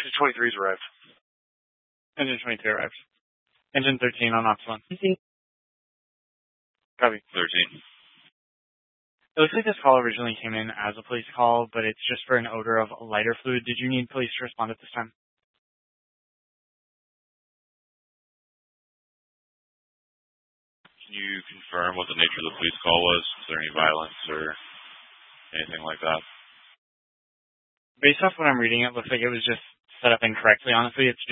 Engine 23's arrived. Engine 23 arrived. Engine 13 on Ops 1. Copy. 13. It looks like this call originally came in as a police call, but it's just for an odor of lighter fluid. Did you need police to respond at this time? Can you confirm what the nature of the police call was? Was there any violence or anything like that? Based off what I'm reading, it looks like it was just set up incorrectly, honestly. It's